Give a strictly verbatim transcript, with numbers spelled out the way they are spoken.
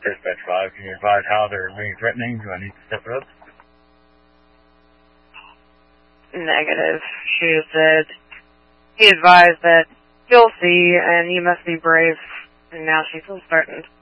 Dispatch five, can you advise how they're being threatening? Do I need to step up? Negative. She said, he advised that you'll see and you must be brave, and now she feels threatened.